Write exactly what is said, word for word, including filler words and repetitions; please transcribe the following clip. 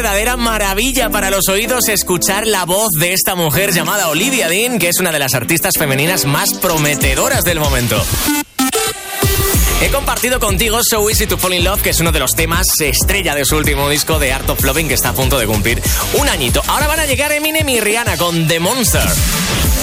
verdadera maravilla para los oídos escuchar la voz de esta mujer llamada Olivia Dean, que es una de las artistas femeninas más prometedoras del momento. He compartido contigo So Easy to Fall in Love, que es uno de los temas estrella de su último disco, The Art of Loving, que está a punto de cumplir un añito. Ahora van a llegar Eminem y Rihanna con The Monster.